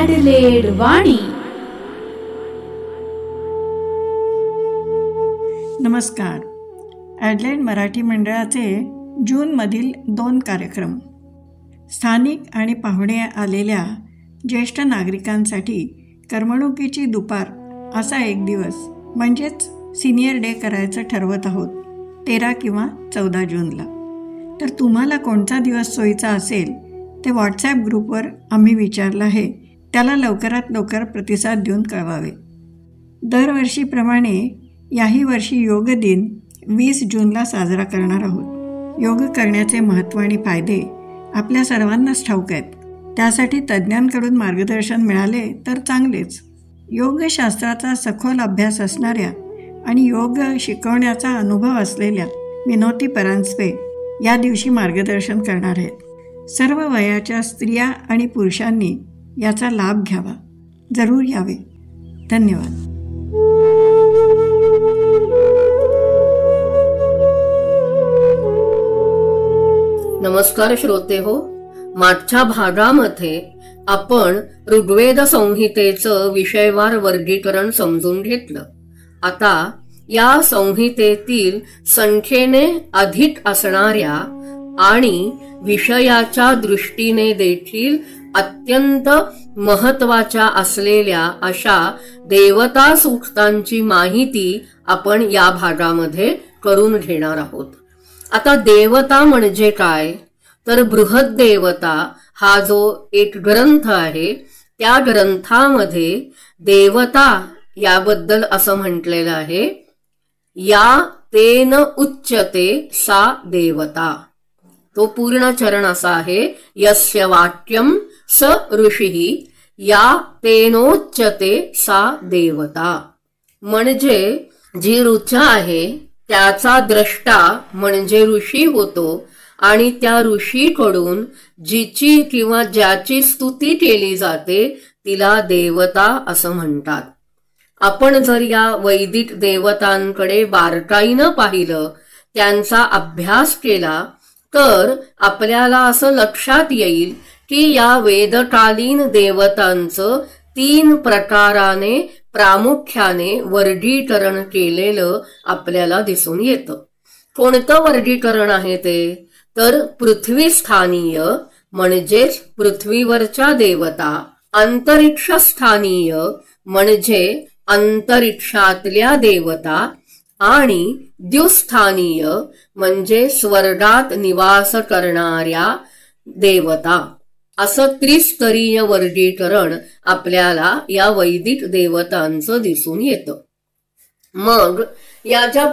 Adelaide वाणी. नमस्कार. Adelaide Marathi मंडळाचे जूनमधील 2 कार्यक्रम. स्थानिक आणि पाहुणे आलेल्या ज्येष्ठ नागरिकांसाठी करमणुकीची दुपार असा एक दिवस म्हणजेच सिनियर डे करायचं ठरवत आहोत 13 किंवा 14 जूनला. तर तुम्हाला कोणता दिवस सोयीचा असेल ते व्हॉट्सॲप ग्रुपवर आम्ही विचारलं आहे, त्याला लवकरात लवकर प्रतिसाद देऊन कळवावे. दरवर्षीप्रमाणे याही वर्षी योग दिन 20 जूनला साजरा करणार आहोत. योग करण्याचे महत्त्व आणि फायदे आपल्या सर्वांनाच ठाऊक आहेत. त्यासाठी तज्ज्ञांकडून मार्गदर्शन मिळाले तर चांगलेच. योगशास्त्राचा सखोल अभ्यास असणाऱ्या आणि योग शिकवण्याचा अनुभव असलेल्या मिनोती परांजपे या दिवशी मार्गदर्शन करणार आहेत. सर्व वयाच्या स्त्रिया आणि पुरुषांनी याचा लाभ घ्यावा. जरूर यावे. धन्यवाद. नमस्कार श्रोते हो. मागच्या भागामध्ये आपण ऋग्वेद संहितेचं विषयवार वर्गीकरण समजून घेतलं. आता या संहितेतील संख्येने अधिक असणाऱ्या आणि विषयाच्या दृष्टीने देखील अत्यंत महत्वाच्या असलेल्या अशा देवता सूक्तांची माहिती आपण या भागामध्ये करून घेणार आहोत. आता देवता म्हणजे काय, तर बृहद्देवता हा जो एक ग्रंथ आहे त्या ग्रंथामध्ये देवता याबद्दल असं म्हटलेलं आहे, या तेन उच्यते सा देवता. तो पूर्ण चरण असा आहे, यस्य वाक्यम स ऋषिः या तेनोच्यते सा देवता. म्हणजे जी ऋचा आहे त्याचा द्रष्टा म्हणजे ऋषी होतो आणि त्या ऋषीकडून जिची किंवा ज्याची स्तुती केली जाते तिला देवता असं म्हणतात. आपण जर या वैदिक देवतांकडे बारकाईनं पाहिलं, त्यांचा अभ्यास केला तर आपल्याला असं लक्षात येईल की या वेदकालीन देवतांचं 3 प्रकाराने प्रामुख्याने वर्गीकरण केलेलं आपल्याला दिसून येतं. कोणतं वर्गीकरण आहे ते, तर पृथ्वीस्थानीय म्हणजेच पृथ्वीवरच्या देवता, अंतरिक्षस्थानीय म्हणजे अंतरिक्षातल्या देवता आणि द्युस्थानीय म्हणजे स्वर्गात निवास करणाऱ्या देवता, असं त्रिस्तरीय वर्गीकरण आपल्याला या वैदिक देवतांचं दिसून येतं. मग या ज्या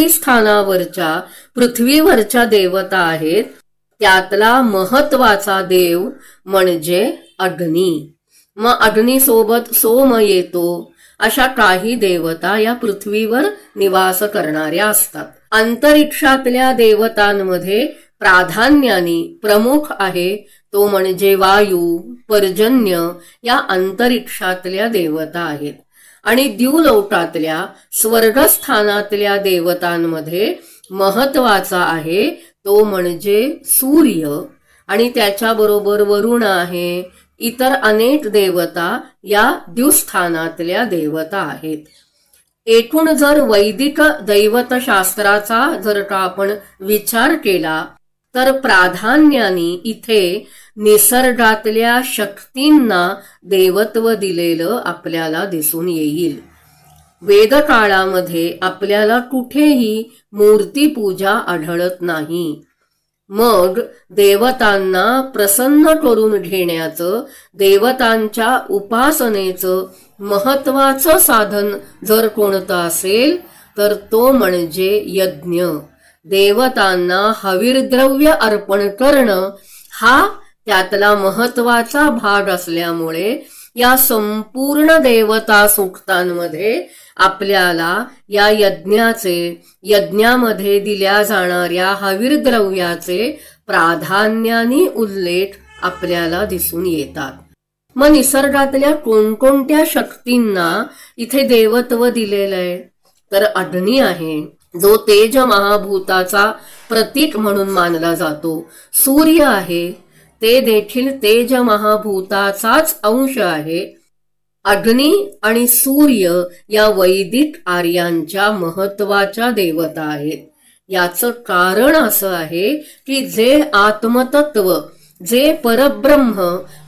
पृथ्वीवरच्या देवता आहेत त्यातला महत्वाचा देव म्हणजे अग्नी. मग अग्नीसोबत सोम येतो. अशा काही देवता या पृथ्वीवर निवास करणाऱ्या असतात. अंतरिक्षातल्या देवतांमध्ये प्राधान्याने प्रमुख आहे तो म्हणजे वायू, पर्जन्य या अंतरिक्षातल्या देवता आहेत. आणि द्युलोकातल्या स्वर्गस्थानातल्या देवतांमध्ये महत्वाचा आहे तो म्हणजे सूर्य आणि त्याच्याबरोबर वरुण आहे. इतर अनेक देवता या द्युस्थानातल्या देवता आहेत. एकूण जर वैदिक दैवतशास्त्राचा जर का आपण विचार केला तर प्राधान्याने इथे निसर्गातल्या शक्तींना देवत्व दिलेलं आपल्याला दिसून येईल. वेदकाळामध्ये आपल्याला कुठेही मूर्तीपूजा आढळत नाही. मग देवतांना प्रसन्न करून घेण्याचं, देवतांच्या उपासनेचं महत्वाचं साधन जर कोणतं असेल तर तो म्हणजे यज्ञ. देवतांना हविर्द्रव्य अर्पण करणं हा त्यातला महत्वाचा भाग असल्यामुळे या संपूर्ण देवता सूक्तांमध्ये आपल्याला या यज्ञामध्ये दिल्या जाणाऱ्या हविर्द्रव्याचे प्राधान्याने उल्लेख आपल्याला दिसून येतात. मग निसर्गातल्या कोणकोणत्या शक्तींना इथे देवत्व दिलेलं आहे, तर अग्नी आहे जो तेज महाभूताचा प्रतीक म्हणून मानला जातो. सूर्य आहे ते देखील तेज महाभूताचाच अंश आहे. अग्नी आणि सूर्य या वैदिक आर्यांच्या महत्वाच्या देवता आहेत. याचं कारण असं आहे की जे आत्मतत्व, जे परब्रह्म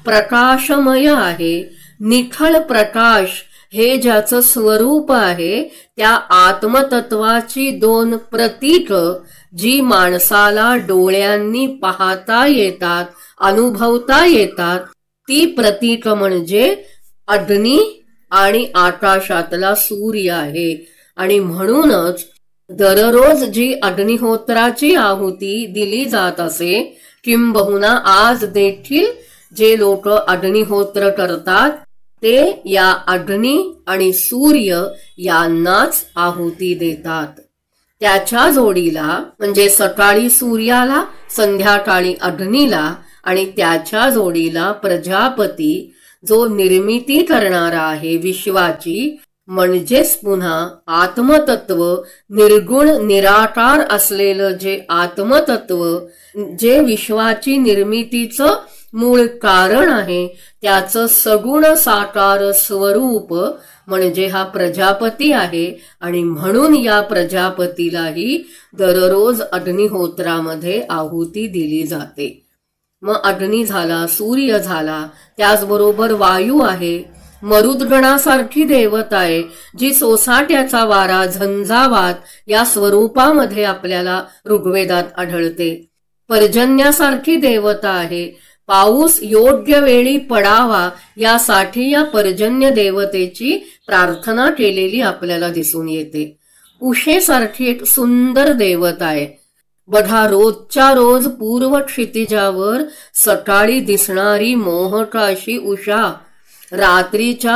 प्रकाशमय आहे, निखळ प्रकाश हे ज्याचं स्वरूप आहे, त्या आत्मतत्वाची दोन प्रतीक जी माणसाला डोळ्यांनी पाहता येतात, अनुभवता येतात, ती प्रतीक म्हणजे अग्नी आणि आकाशातला सूर्य आहे. आणि म्हणूनच दररोज जी अग्निहोत्राची आहुती दिली जात असे, किंबहुना आज देखील जे लोक अग्निहोत्र करतात ते या अग्नी आणि सूर्य यांनाच आहुती देतात. त्याच्या जोडीला म्हणजे सकाळी सूर्याला, संध्याकाळी अग्नीला आणि त्याच्या जोडीला प्रजापती जो निर्मिती करणारा आहे विश्वाची, म्हणजेच पुन्हा आत्मतत्व, निर्गुण निराकार असलेलं जे आत्मतत्व, जे विश्वाची निर्मितीचं मूळ कारण आहे, त्याचं सगुण साकार स्वरूप म्हणजे हा प्रजापती आहे. आणि म्हणून या प्रजापतीलाही दररोज अग्निहोत्रामध्ये आहुती दिली जाते. मग अग्नी झाला, सूर्य झाला, त्याचबरोबर वायू आहे, मरुद्गणासारखी देवता आहे जी सोसाट्याचा वारा, झंझावात या स्वरूपामध्ये आपल्याला ऋग्वेदात आढळते. पर्जन्यासारखी देवता आहे, पाऊस योग्य वेळी पडावा यासाठी या पर्जन्य देवतेची प्रार्थना केलेली आपल्याला दिसून येते. उषेसारखी एक सुंदर देवता आहे. बघा, रोजच्या रोज पूर्व क्षितिजावर सकाळी दिसणारी मोहकाशी उषा रात्रीच्या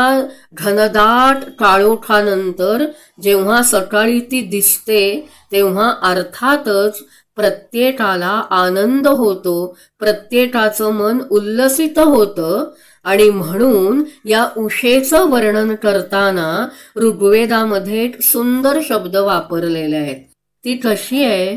घनदाट काळोखानंतर जेव्हा सकाळी ती दिसते तेव्हा अर्थातच प्रत्येकाला आनंद होतो, प्रत्येकाचं मन उल्लसित होतं. आणि म्हणून या उषेचं वर्णन करताना ऋग्वेदामध्ये एक सुंदर शब्द वापरलेले आहेत. ती कशी आहे?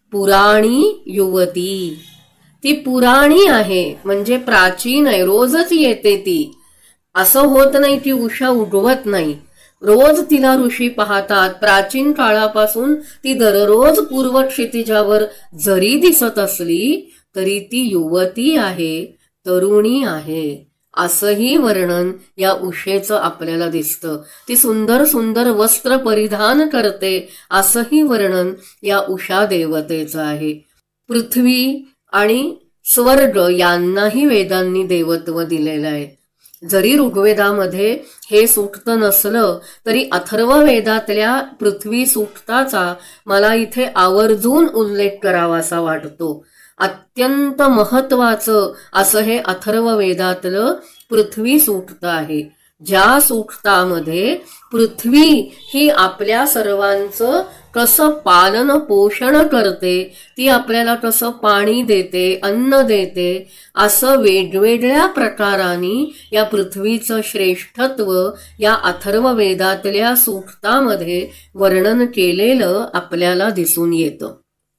पुराणी युवती. ती पुराणी आहे म्हणजे प्राचीन आहे, रोजच येते ती. असं होत नाही की उषा उगवत नाही, रोज तिला ऋषी पाहतात. प्राचीन काळापासून ती दररोज पूर्व क्षितिजावर जरी दिसत असली तरी ती युवती आहे, तरुणी आहे, असंही वर्णन या उषेचं आपल्याला दिसतं. ती सुंदर सुंदर वस्त्र परिधान करते असंही वर्णन या उषा देवतेचं आहे. पृथ्वी आणि स्वर्ग यांनाही वेदांनी देवत्व दिलेलं आहे. जरी ऋग्वेदामध्ये हे सूक्त नसलं तरी अथर्व वेदातल्या पृथ्वी सूक्ताचा मला इथे आवर्जून उल्लेख करावासा वाटतो. अत्यंत महत्वाचं असं हे अथर्व वेदातलं पृथ्वी सूक्त आहे, ज्या सूक्तामध्ये पृथ्वी ही आपल्या सर्वांचं कसं पालन पोषण करते, ती आपल्याला कसं पाणी देते, अन्न देते, असं वेगवेगळ्या प्रकारांनी या पृथ्वीचं श्रेष्ठत्व या अथर्व वेदातल्या सूक्तामध्ये वर्णन केलेलं आपल्याला दिसून येतं.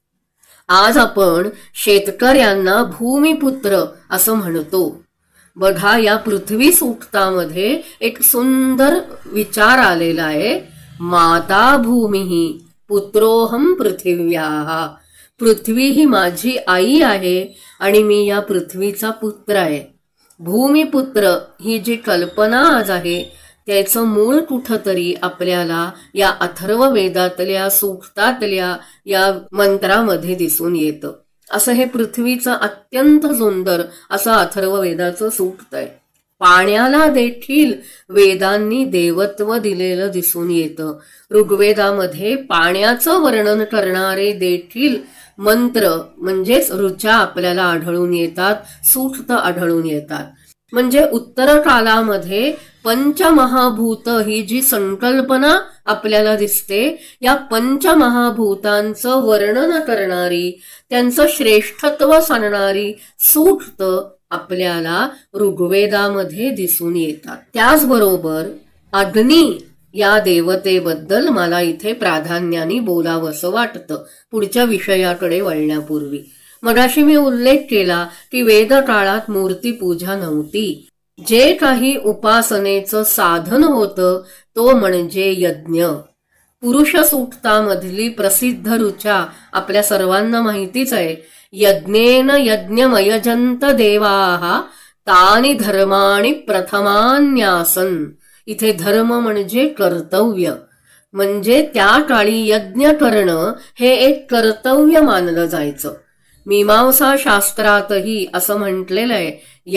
आज आपण शेतकऱ्यांना भूमिपुत्र असं म्हणतो. बघा, या पृथ्वी सूक्तामध्ये एक सुंदर विचार आलेला आहे. माता भूमिही पुत्रोहम पृथिव्याः. पृथ्वी ही माझी आई आहे आणि मी या पृथ्वीचा पुत्र आहे. भूमिपुत्र ही जी कल्पना आज आहे त्याचं मूळ कुठंतरी आपल्याला या अथर्व वेदातल्या सूक्तातल्या या मंत्रामध्ये दिसून येतं. असं हे पृथ्वीचं अत्यंत सुंदर असं अथर्व वेदाचं सूक्त आहे. पाण्याला देखील वेदांनी देवत्व दिलेलं दिसून येतं. ऋग्वेदामध्ये पाण्याचं वर्णन करणारे देखील मंत्र म्हणजेच ऋचा आपल्याला आढळून येतात, सूक्त आढळून येतात. म्हणजे उत्तर कालामध्ये पंचमहाभूत ही जी संकल्पना आपल्याला दिसते, या पंचमहाभूतांचं वर्णन करणारी, त्यांचं श्रेष्ठत्व सांगणारी सूक्त आपल्याला ऋग्वेदामध्ये दिसून येतात. त्याचबरोबर अग्नी या देवतेबद्दल मला इथे प्राधान्याने बोलावंसं वाटतं पुढच्या विषयाकडे वळण्यापूर्वी. मगाशी मी उल्लेख केला की वेदकाळात मूर्तीपूजा नव्हती. जे काही उपासनेचं साधन होतं तो म्हणजे यज्ञ. पुरुष सूक्तामधली प्रसिद्ध ऋचा आपल्या सर्वांना माहितीच आहे. यज्ञेन यज्ञमयजंत देवाः तानि धर्माणि प्रथमान्यासन. इथे धर्म म्हणजे कर्तव्य, म्हणजे त्या काळी यज्ञ करणं हे एक कर्तव्य मानलं जायचं. मीमांसा शास्त्रातही असं म्हटलेलं आहे,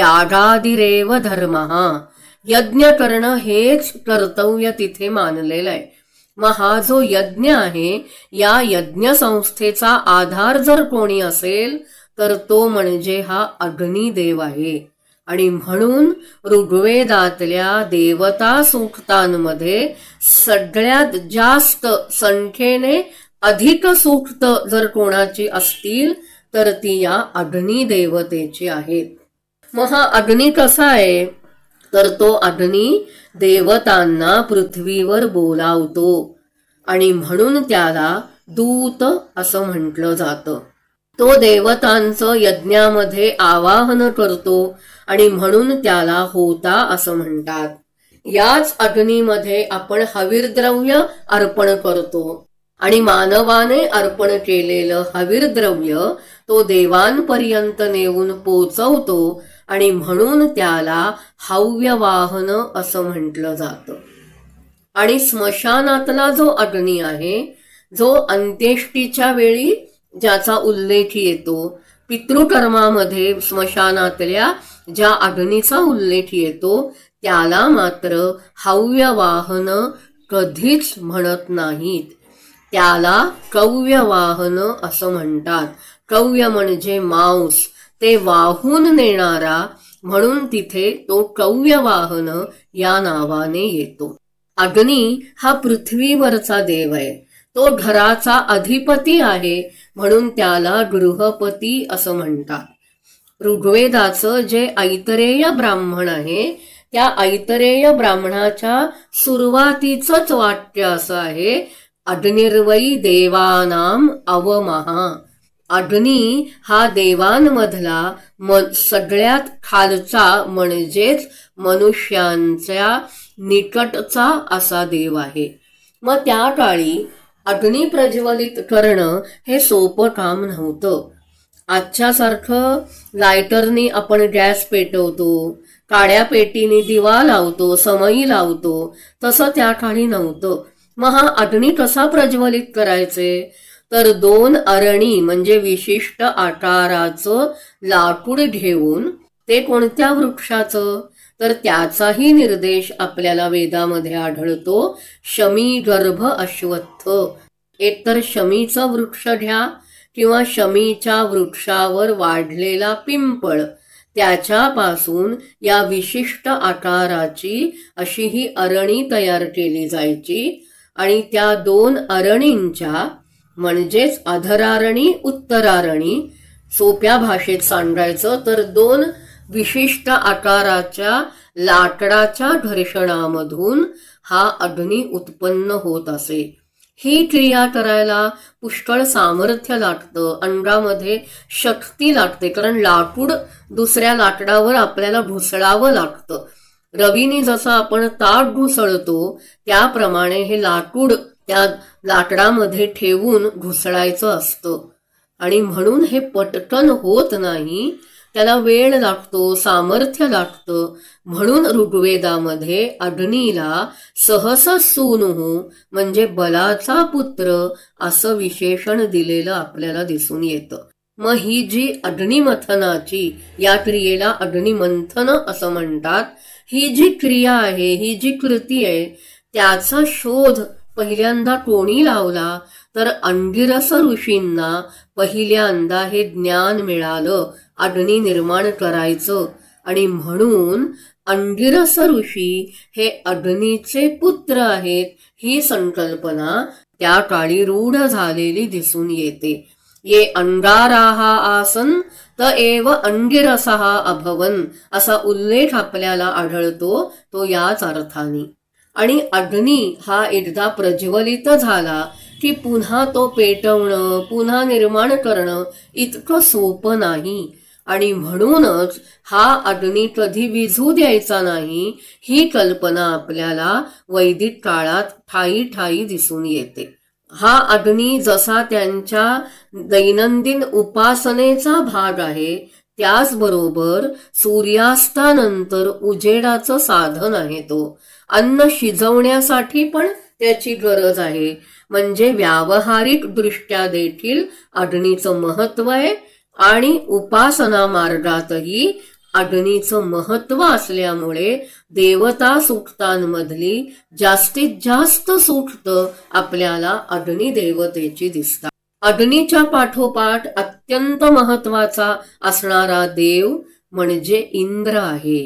यागादिरेव धर्मः. यज्ञ करणं हेच कर्तव्य तिथे मानलेलं आहे. मग हा जो यज्ञ आहे, या यज्ञ संस्थेचा आधार जर कोणी असेल तर तो म्हणजे हा अग्निदेव आहे. आणि म्हणून ऋग्वेदातल्या देवता सूक्तांमध्ये सगळ्यात जास्त संख्येने अधिक सूक्त जर कोणाची असतील तर ती या अग्निदेवतेची आहेत. मग हा अग्नी कसा आहे, तर तो अग्नी देवतांना पृथ्वीवर बोलावतो आणि म्हणून त्याला दूत असं म्हटलं जातं. तो देवतांचं यज्ञामध्ये आवाहन करतो आणि म्हणून त्याला होता असं म्हणतात. याच अग्नीमध्ये आपण हविर्द्रव्य अर्पण करतो आणि मानवाने अर्पण केलेलं हविर्द्रव्य तो देवांपर्यंत नेऊन पोचवतो आणि म्हणून त्याला हव्यवाहन असं म्हटलं जातं. आणि स्मशानातला जो अग्नी आहे, जो अंत्येष्टीच्या वेळी ज्याचा उल्लेख येतो, पितृकर्मामध्ये स्मशानातल्या ज्या अग्नीचा उल्लेख येतो त्याला मात्र हव्यवाहन कधीच म्हणत नाहीत. त्याला कव्यवाहन असं म्हणतात. कव्य म्हणजे मांस, ते वाहून नेणारा, म्हणून तिथे तो कव्यवाहन या नावाने येतो. अग्नी हा पृथ्वीवरचा देव आहे. तो घराचा अधिपती आहे म्हणून त्याला गृहपती असं म्हणतात. ऋग्वेदाचं जे ऐतरेय ब्राह्मण आहे, त्या ऐतरेय ब्राह्मणाच्या सुरुवातीचंच वाक्य असं आहे, अग्निर्वै देवानाम अवमहा. अग्नी हा देवांमधला सगळ्यात खालचा म्हणजेच मनुष्यांच्या निकटचा असा देव आहे. मग त्या काळी अग्नी प्रज्वलित करणं हे सोपं काम नव्हतं. आजच्या सारखं लायटरनी आपण गॅस पेटवतो, काड्या पेटीने दिवा लावतो, समई लावतो, तसं त्या काळी नव्हतं. मग हा अग्नी कसा प्रज्वलित करायचे, तर 2 अरणी म्हणजे विशिष्ट आकाराचं लाकूड घेऊन, ते कोणत्या वृक्षाचं, तर त्याचाही निर्देश आपल्याला वेदामध्ये आढळतो. शमी गर्भ अश्वत्थ. एकतर शमीचं वृक्ष घ्या किंवा शमीच्या वृक्षावर वाढलेला पिंपळ, त्याच्यापासून या विशिष्ट आकाराची अशी ही अरणी तयार केली जायची. आणि त्या 2 अरणींच्या म्हणजेच अधरारणी उत्तरारणी, सोप्या भाषेत सांगायचं तर 2 विशिष्ट आकाराच्या लाकडाच्या घर्षणामधून हा अग्नी उत्पन्न होत असे. ही क्रिया करायला पुष्कळ सामर्थ्य लागतं, अंगामध्ये शक्ती लागते, कारण लाकूड दुसऱ्या लाकडावर आपल्याला घुसळावं लागतं. रवीने जसं आपण ताट घुसळतो त्याप्रमाणे हे लाकूड त्या लाकडामध्ये ठेवून घुसळायचं असतं आणि म्हणून हे पटकन होत नाही, त्याला वेळ लागतो, सामर्थ्य लागतं. म्हणून ऋग्वेदामध्ये अग्नीला सहस सूनुः म्हणजे बलाचा पुत्र असं विशेषण दिलेलं आपल्याला दिसून येतं. मग ही जी अग्निमथनाची, या क्रियेला अग्निमंथन असं म्हणतात, ही जी क्रिया आहे, ही जी कृती आहे, त्याचा शोध पहिल्यांदा कोणी लावला तर अंगिरस ऋषींना पहिल्यांदा हे ज्ञान मिळालं अग्नी निर्माण करायचं. आणि म्हणून अंगिरस ऋषी हे अग्नीचे पुत्र आहेत, ही संकल्पना त्या काळी रूढ झालेली दिसून येते. ये अंगाराः आसन त एव अंगिरसः अभवन असा उल्लेख आपल्याला आढळतो, तो याच अर्थाने. आणि अग्नी हा एकदा प्रज्वलित झाला की पुन्हा तो पेटवणं, पुन्हा निर्माण करणं इतकं सोपं नाही. आणि म्हणूनच हा अग्नी कधी विझू द्यायचा नाही, ही कल्पना आपल्याला वैदिक काळात ठायी ठायी दिसून येते. हा अग्नी जसा त्यांच्या दैनंदिन उपासनेचा भाग आहे, त्याचबरोबर सूर्यास्तानंतर उजेडाचं साधन आहे. तो अन्न शिजवण्यासाठी पण त्याची गरज आहे. म्हणजे व्यावहारिक दृष्ट्या देखील अग्नीचं महत्व आहे आणि उपासना मार्गातही अग्नीचं महत्व असल्यामुळे देवता सूक्तांमधली जास्तीत जास्त सूक्त आपल्याला अग्नी देवतेची दिसतात. अग्नीच्या पाठोपाठ अत्यंत महत्वाचा असणारा देव म्हणजे इंद्र आहे.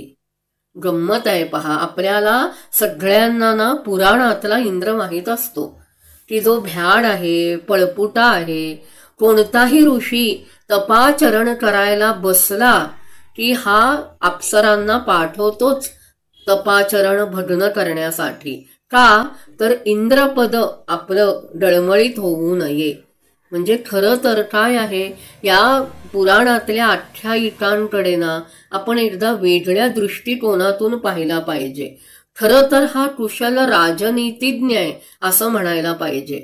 गंमत आहे पहा, आपल्याला सगळ्यांना ना पुराणातला इंद्र माहीत असतो की जो भ्याड आहे, पळपुटा आहे. कोणताही ऋषी तपाचरण करायला बसला की हा अप्सरांना पाठवतोच तपाचरण भग्न करण्यासाठी. का तर इंद्रपद आपलं डळमळीत होऊ नये. म्हणजे खरं तर काय आहे, या पुराणातल्या आख्यायिकांकडे ना आपण एकदा वेगळ्या दृष्टिकोनातून पाहिला पाहिजे. खरं तर हा कुशल राजनीतिज्ञ आहे असं म्हणायला पाहिजे.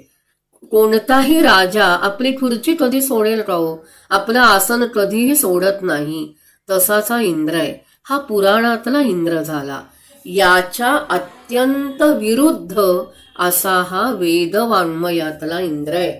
कोणताही राजा आपली खुर्ची कधी सोडेल का हो? आपलं आसन कधीही सोडत नाही. तसाच हा इंद्र आहे. हा पुराणातला इंद्र झाला. याच्या अत्यंत विरुद्ध असा हा वेदवाङ्मयातला इंद्र आहे.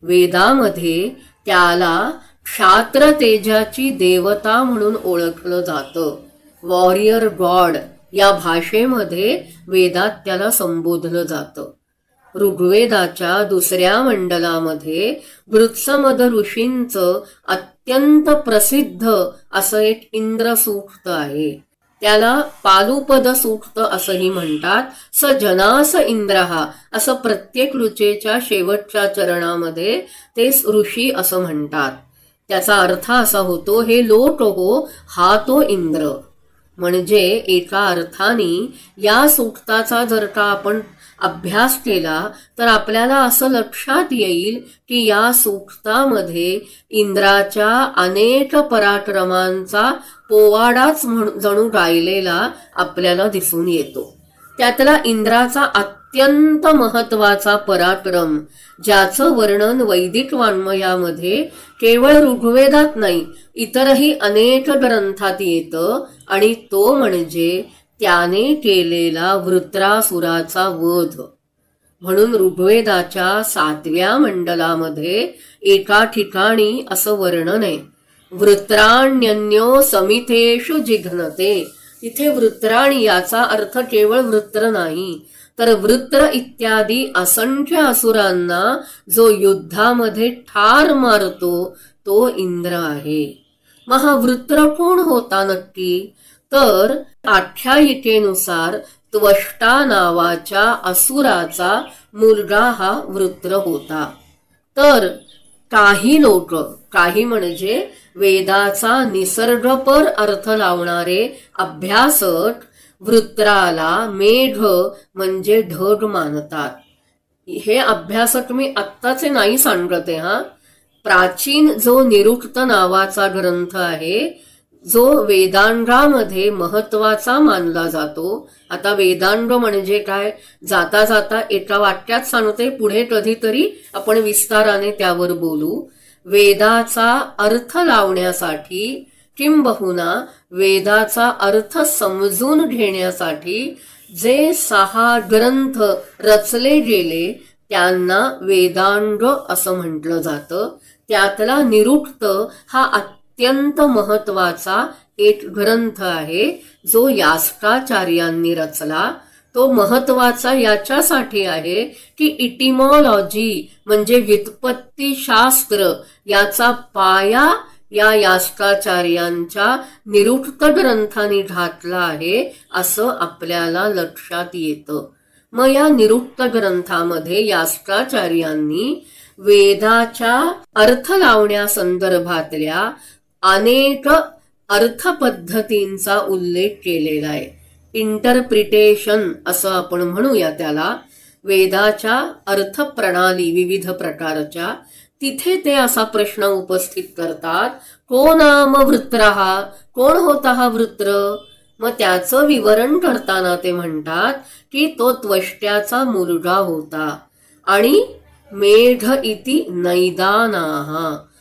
वेदामध्ये त्याला क्षात्र तेजाची देवता म्हणून ओळखलं जातं. वॉरियर गॉड या भाषेमध्ये वेदात त्याला संबोधलं जातं. ऋग्वेदाच्या 2ऱ्या मंडलामध्ये वृत्समद ऋषींचं अत्यंत प्रसिद्ध असं एक इंद्र सूक्त आहे. त्याला पालुपद सूक्त असंही म्हणतात. स जनास इंद्रहा असं प्रत्येक ऋचेच्या शेवटच्या चरणामध्ये ते ऋषी असं म्हणतात. त्याचा अर्थ असा होतो, हे लोक हो, हा तो इंद्र. म्हणजे एका अर्थाने या सूक्ताचा जर का आपण अभ्यास केला तर आपल्याला असं लक्षात येईल की या सूक्तामध्ये इंद्राच्या अनेक पराक्रमांचा पोवाडाच जणू गायलेला आपल्याला दिसून येतो. त्यातला इंद्राचा अत्यंत महत्वाचा पराक्रम, ज्याचं वर्णन वैदिक वाङ्मयामध्ये केवळ ऋग्वेदात नाही इतरही अनेक ग्रंथात येतं, आणि तो म्हणजे त्याने केलेला वृत्रासुराचा वध. म्हणून ऋग्वेदाच्या 7व्या मंडलामध्ये एका ठिकाणी असं वर्णन आहे, वृत्राण्यन्यो समितेषु जिघ्नते. इथे वृत्राणी याचा अर्थ केवळ वृत्र नाही, तर वृत्र इत्यादी असंख्य असुरांना जो युद्धामध्ये ठार मारतो तो इंद्र आहे. मग हा वृत्र कोण होता नक्की? तर आख्यायिकेनुसार त्वष्टा नावाच्या असुराचा मुलगा हा वृत्र होता. तर काही लोक, काही म्हणजे वेदाचा निसर्गपर अर्थ लावणारे अभ्यासक वृत्राला मेघ म्हणजे ढग मानतात. हे अभ्यासक मी आत्ताचे नाही सांगते हा. प्राचीन जो निरुक्त नावाचा ग्रंथ आहे, जो वेदांगामध्ये महत्वाचा मानला जातो. आता वेदांग म्हणजे काय, जाता जाता एका वाक्यात सांगते, पुढे कधीतरी आपण विस्ताराने त्यावर बोलू. वेदाचा अर्थ लावण्यासाठी किंबहुना वेदाचा अर्थ समजून घेण्यासाठी जे 6 ग्रंथ रचले गेले त्यांना वेदांग असं म्हटलं जातं. त्यातला निरुक्त हा अत्यंत महत्वाचा एक ग्रंथ आहे जो यास्काचार्यांनी रचला. तो महत्वाचा याच्यासाठी आहे की इटिमॉलॉजी म्हणजे व्युत्पत्ती शास्त्र याचा पाया या यास्काचार्यांच्या निरुक्त ग्रंथांनी घातला आहे असं आपल्याला लक्षात येतं. मग या निरुक्त ग्रंथामध्ये यास्काचार्यांनी वेदाच्या अर्थ लावण्यासंदर्भातल्या अनेक अर्थपद्धतींचा उल्लेख केलेला आहे. इंटरप्रिटेशन असं आपण म्हणूया त्याला. वेदाच्या अर्थप्रणाली विविध प्रकारच्या, तिथे ते असा प्रश्न उपस्थित करतात, को नाम वृत्रः, कोण होता हा वृत्र? मग त्याचं विवरण करताना ते म्हणतात की तो त्वष्ट्याचा मुलगा होता. आणि मेढ इति नैदानाः,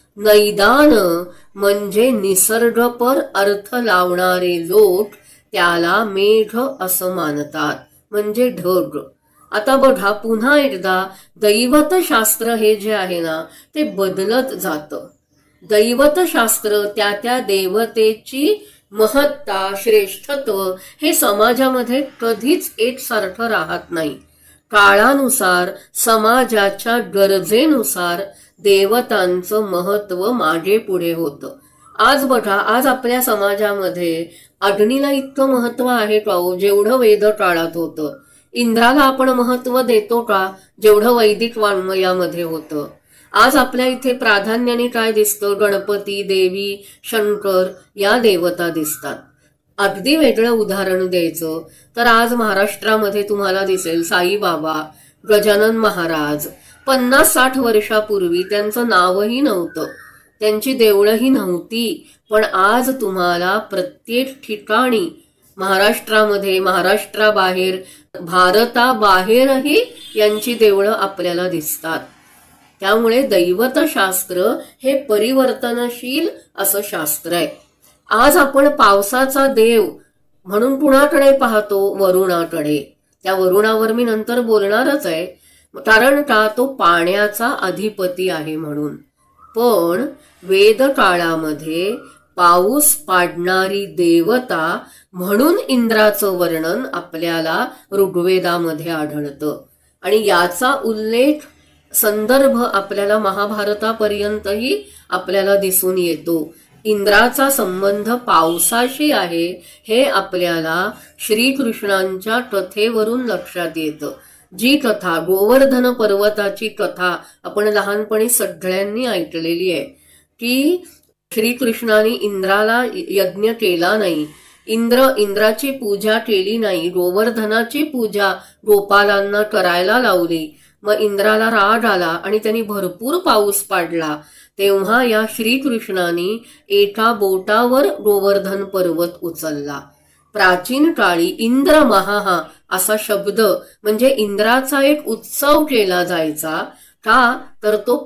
नैदान म्हणजे निसर्गपर अर्थ लावणारे लोक त्याला मेघ असं मानतात, म्हणजे ढग. आता बघा पुन्हा एकदा दैवतशास्त्र हे जे आहे ना ते बदलत जातं. दैवतशास्त्र त्या त्या देवतेची महत्ता श्रेष्ठत्व हे समाजामध्ये कधीच एकसारखं राहत नाही. काळानुसार समाजाच्या गरजेनुसार देवतांचं महत्व मागे पुढे होतं. आज बघा, आज आपल्या समाजामध्ये अग्नीला इतकं महत्व आहे का हो, जेवढं वेद काळात होतं? इंद्राला आपण महत्व देतो का, जेवढं वैदिक वाङ्मयामध्ये होतं? आज आपल्या इथे प्राधान्याने काय दिसतं? गणपती, देवी, शंकर या देवता दिसतात. अगदी वेगळं उदाहरण द्यायचं तर आज महाराष्ट्रामध्ये तुम्हाला दिसेल साईबाबा, गजानन महाराज. 50-60 वर्षापूर्वी त्यांचं नावही नव्हतं, त्यांची देवळंही नव्हती, पण आज तुम्हाला प्रत्येक ठिकाणी महाराष्ट्रामध्ये, महाराष्ट्राबाहेर, भारताबाहेरही यांची देवळं आपल्याला दिसतात. त्यामुळे दैवतशास्त्र हे परिवर्तनशील असं शास्त्र आहे. आज आपण पावसाचा देव म्हणून कुणाकडे पाहतो? वरुणाकडे. त्या वरुणावर मी नंतर बोलणारच आहे, कारण का तो पाण्याचा अधिपती आहे म्हणून. पण वेद काळामध्ये पाऊस पाडणारी देवता म्हणून इंद्राचं वर्णन आपल्याला ऋग्वेदामध्ये आढळतं. आणि याचा उल्लेख संदर्भ आपल्याला महाभारतापर्यंतही आपल्याला दिसून येतो. इंद्राचा संबंध पावसाशी आहे हे आपल्याला श्रीकृष्णांच्या कथेवरून लक्षात येतं. जी कथा, गोवर्धन पर्वताची कथा आपण लहानपणी सगळ्यांनी ऐकलेली आहे की श्रीकृष्णाने इंद्राला यज्ञ केला नाही, इंद्राची पूजा केली नाही, गोवर्धनाची पूजा गोपालांना करायला लावली. मग इंद्राला राग आला आणि त्यांनी भरपूर पाऊस पाडला. तेव्हा या श्रीकृष्णाने एका बोटावर गोवर्धन पर्वत उचलला. प्राचीन काळी इंद्र महा असा शब्द म्हणजे इंद्राचा एक उत्सव केला जायचा. का तर तो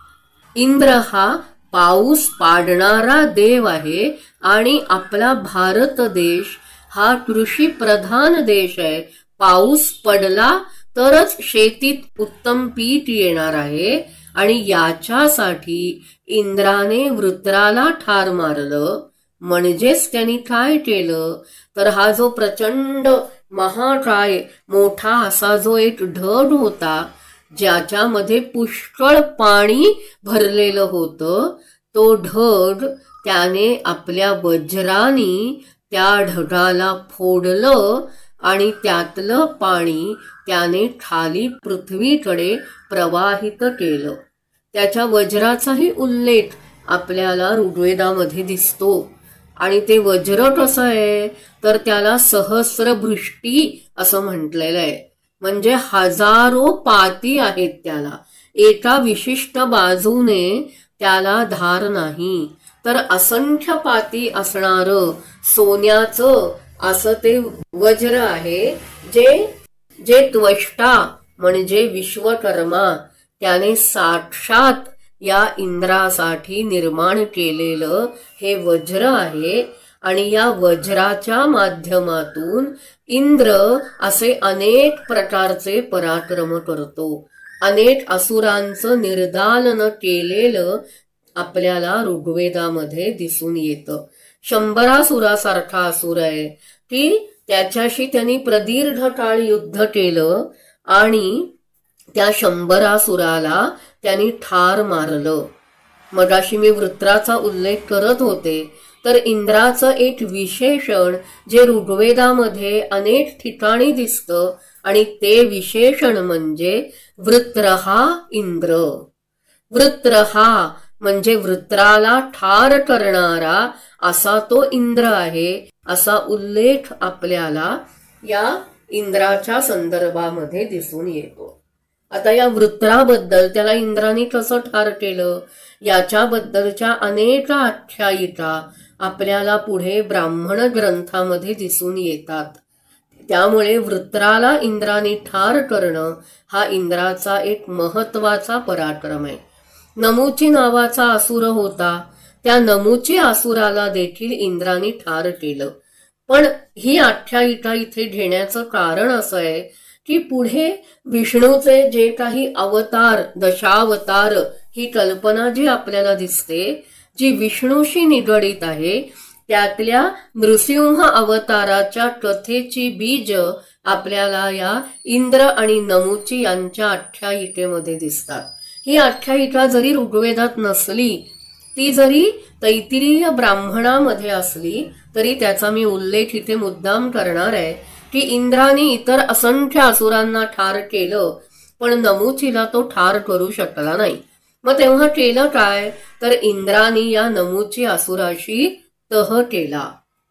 इंद्र हा पाऊस पाडणारा देव आहे आणि आपला भारत देश हा कृषी प्रधान देश आहे. पाऊस पडला तरच शेतीत उत्तम पीक येणार आहे. आणि याच्यासाठी इंद्राने वृत्राला ठार मारलं. म्हणजेच त्यांनी काय केलं तर हा जो प्रचंड महाकाय मोठा असा जो एक ढग होता ज्याच्यामध्ये पुष्कळ पाणी भरलेलं होतं, तो ढग त्याने आपल्या वज्राने त्या ढगाला फोडलं आणि त्यातलं पाणी त्याने खाली पृथ्वीकडे प्रवाहित केलं. त्याच्या वज्राचाही उल्लेख आपल्याला ऋग्वेदामध्ये दिसतो. आणि ते वज्र कसं आहे तर त्याला सहस्रभृष्टी असं म्हटलेलं आहे. म्हणजे हजारो पाती आहेत त्याला. एका विशिष्ट बाजूने त्याला धार नाही, तर असंख्य पाती असणारं सोन्याचं असं ते वज्र आहे जे त्वष्टा म्हणजे विश्वकर्मा त्याने साक्षात या इंद्रासाठी निर्माण केलेलं हे वज्र आहे. आणि या वज्राच्या माध्यमातून इंद्र असे अनेक प्रकारचे पराक्रम करतो. अनेक असुरांचं निर्दालन केलेलं आपल्याला ऋग्वेदामध्ये दिसून येतं. शंभरासुरासारखा असुर आहे की त्याच्याशी त्यांनी प्रदीर्घ काळ युद्ध केलं आणि त्या शंभरासुराला त्यांनी ठार मारलं. मगाशी मी वृत्राचा उल्लेख करत होते, तर इंद्राचं एक विशेषण जे ऋग्वेदामध्ये अनेक ठिकाणी दिसतं आणि ते विशेषण म्हणजे वृत्रहा इंद्र. वृत्रहा म्हणजे वृत्राला ठार करणारा असा तो इंद्र आहे, असा उल्लेख आपल्याला या इंद्राच्या संदर्भामध्ये दिसून येतो. आता या वृत्राबद्दल त्याला इंद्राने कसं ठार केलं याच्याबद्दलच्या अनेक आख्यायिका आपल्याला पुढे ब्राह्मण ग्रंथामध्ये दिसून येतात. त्यामुळे वृत्राला इंद्राने ठार करणं हा इंद्राचा एक महत्वाचा पराक्रम आहे. नमुची नावाचा असुर होता, त्या नमुची असुराला देखील इंद्राने ठार केलं. पण ही आख्यायिका इथे घेण्याचं कारण असं आहे की पुढे विष्णूचे जे काही अवतार, दशावतार ही कल्पना जी आपल्याला दिसते, जी विष्णूशी निगडीत आहे, त्यातल्या नृसिंह अवताराच्या कथेची बीज आपल्याला या इंद्र आणि नमुची यांच्या आख्यायिकेमध्ये दिसतात. ही आख्यायिका जरी ऋग्वेदात नसली, ती जरी तैत्तिरीय ब्राह्मणामध्ये असली, तरी त्याचा मी उल्लेख इथे मुद्दाम करणार आहे की इंद्राने इतर असंख्य असुरांना ठार केलं, पण नमुचीला तो ठार करू शकला नाही. मग तेव्हा केलं काय, तर इंद्राने या नमुची असुराशी तह केला.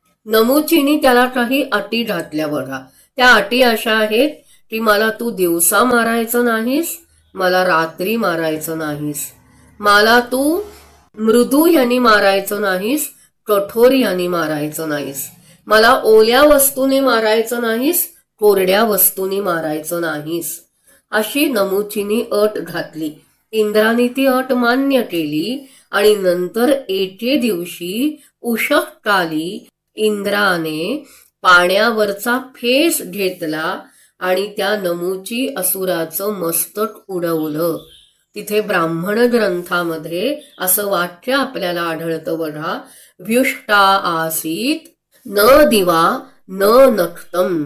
नमुचीने त्याला काही अटी घातल्या बघा. त्या अटी अशा आहेत की मला तू दिवसा मारायचं नाहीस, मला रात्री मारायचं नाहीस, मला तू मृदू यांनी मारायचं नाहीस, कठोर यांनी मारायचं नाहीस, मला ओल्या वस्तूने मारायचं नाहीस, कोरड्या वस्तूने मारायचं नाहीस, अशी नमुचीने अट घातली. इंद्राने ती अट मान्य केली आणि नंतर एके दिवशी उषःकाली इंद्राने पाण्यावरचा फेस घेतला आणि त्या नमुची असुराचं मस्तक उडवलं. तिथे ब्राह्मण ग्रंथामध्ये असं वाक्य आपल्याला आढळतं बघा, व्युष्टा आसीत न दिवा न नक्तम.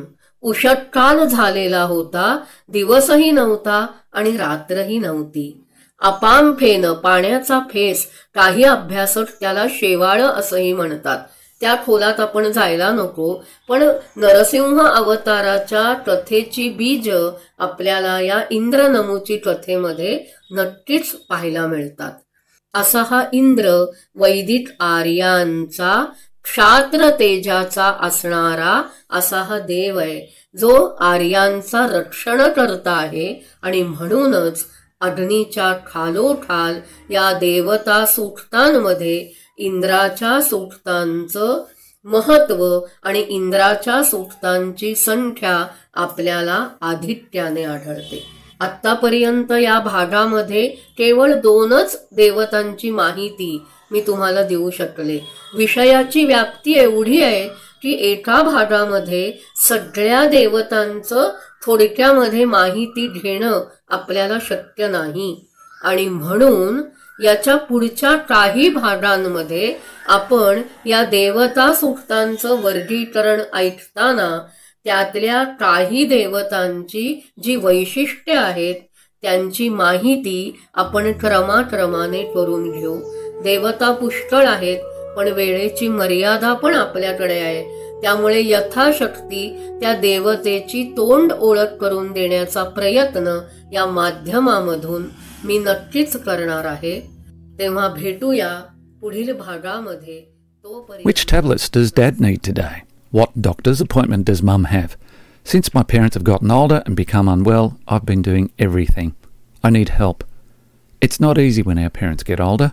उषःकाल झालेला होता, दिवसही नव्हता आणि रात्रही नव्हती. अपाम फेन, पाण्याचा फेस, काही अभ्यासक त्याला शेवाळ असंही म्हणतात. त्या खोलात आपण जायला नको, पण नरसिंह अवताराच्या कथेची बीज आपल्याला या इंद्र नमुची कथेमध्ये नक्कीच पाहायला मिळतात. असा हा इंद्र वैदिक आर्यांचा क्षात्र तेजाचा असणारा असा हा देव आहे, जो आर्यांचा रक्षण करता आहे. आणि म्हणूनच अग्नीच्या खालोखाल या देवता सूक्तांमध्ये इंद्राच्या सूक्तांचं महत्व आणि इंद्राच्या सूक्तांची संख्या आपल्याला आधिक्याने आढळते. आतापर्यंत या भागामध्ये केवळ 2च देवतांची माहिती मी तुम्हाला देऊ शकले. विषयाची व्याप्ती एवढी आहे की एका भागामध्ये सगळ्या देवतांचं थोडक्यामध्ये माहिती घेणं आपल्याला शक्य नाही. आणि म्हणून याच्या पुढच्या काही भागांमध्ये आपण या देवता सूक्तांचं वर्गीकरण ऐकताना त्यातल्या काही देवतांची जी वैशिष्ट्ये आहेत त्यांची माहिती आपण क्रमाक्रमाने करून घेऊ. देवता पुष्कळ आहेत, पण वेळेची मर्यादा पण आपल्याकडे आहे. त्यामुळे यथाशक्ती त्या देवतेची तोंड ओळख करून देण्याचा प्रयत्न या माध्यमामधून मी नक्कीच करणार आहे. तेव्हा भेटूया पुढील भागामध्ये. Which tablets does Dad need today? What doctor's appointment does Mum have? Since my parents have gotten older and become unwell, I've been doing everything. I need help. It's not easy when our parents get older.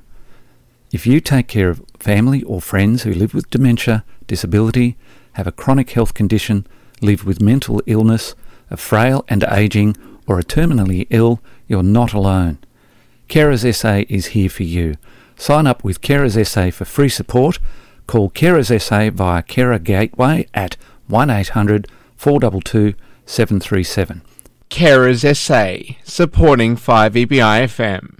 If you take care of family or friends who live with dementia, disability, have a chronic health condition, live with mental illness, are frail and ageing, or are terminally ill, you're not alone. Carers SA is here for you. Sign up with Carers SA for free support. Call Carers SA via Carer Gateway at 1800 422 737. Carers SA, supporting 5EBI FM.